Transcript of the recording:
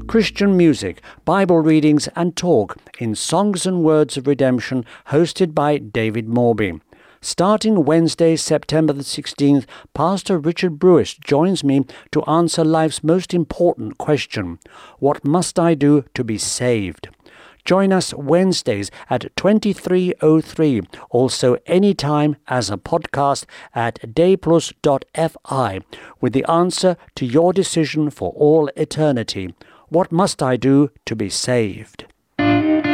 Christian music, Bible readings and talk in Songs and Words of Redemption, hosted by David Morby. Starting Wednesday, September the 16th, Pastor Richard Brewis joins me to answer life's most important question: what must I do to be saved? Join us Wednesdays at 23:03, also anytime as a podcast at dayplus.fi, with the answer to your decision for all eternity. What must I do to be saved?